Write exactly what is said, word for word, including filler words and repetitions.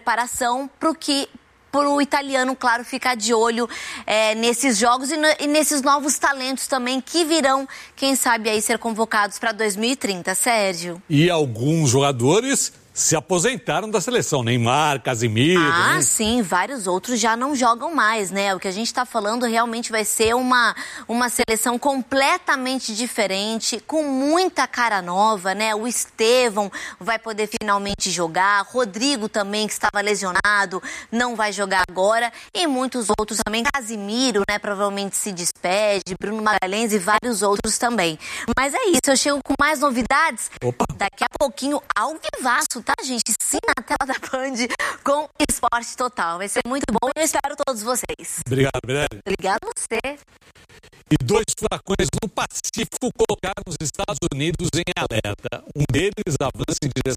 preparação para o que... para o italiano, claro, ficar de olho é, nesses jogos e, no, e nesses novos talentos também que virão, quem sabe, aí ser convocados para dois mil e trinta, Sérgio. E alguns jogadores se aposentaram da seleção, Neymar, Casemiro... Ah, né? sim, vários outros já não jogam mais, né? O que a gente está falando realmente vai ser uma, uma seleção completamente diferente, com muita cara nova, né? O Estevão vai poder finalmente jogar, Rodrigo também, que estava lesionado, não vai jogar agora, e muitos outros também, Casemiro, né? Provavelmente se despede, Bruno Magalhães e vários outros também. Mas é isso, eu chego com mais novidades. Opa. Daqui a pouquinho, ao vivaço, tá, gente? Sim, na tela da Band com Esporte Total. Vai ser muito bom e eu espero todos vocês. Obrigado, Mirelle. Obrigada a você. E dois furacões no Pacífico colocaram os Estados Unidos em alerta. Um deles avança em direção